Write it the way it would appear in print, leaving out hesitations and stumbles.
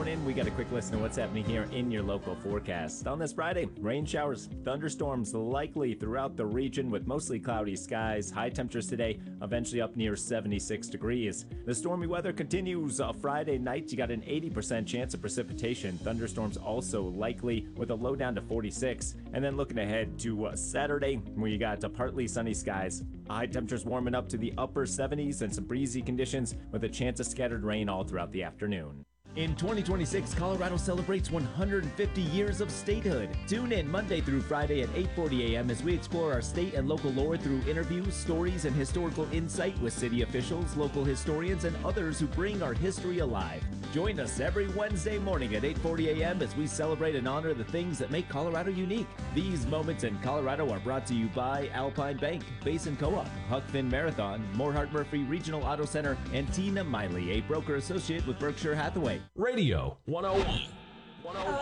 morning. We got a quick listen to what's happening here in your local forecast. On this Friday, rain showers, thunderstorms likely throughout the region with mostly cloudy skies. High temperatures today, eventually up near 76 degrees. The stormy weather continues Friday night. You got an 80% chance of precipitation. Thunderstorms also likely with a low down to 46. And then looking ahead to Saturday, where you got partly sunny skies. High temperatures warming up to the upper 70s and some breezy conditions with a chance of scattered rain all throughout the afternoon. In 2026, Colorado celebrates 150 years of statehood. Tune in Monday through Friday at 8:40 a.m. as we explore our state and local lore through interviews, stories, and historical insight with city officials, local historians, and others who bring our history alive. Join us every Wednesday morning at 8:40 a.m. as we celebrate and honor the things that make Colorado unique. These moments in Colorado are brought to you by Alpine Bank, Basin Co-op, Huck Finn Marathon, Morehart Murphy Regional Auto Center, and Tina Miley, a broker associate with Berkshire Hathaway. Radio 101.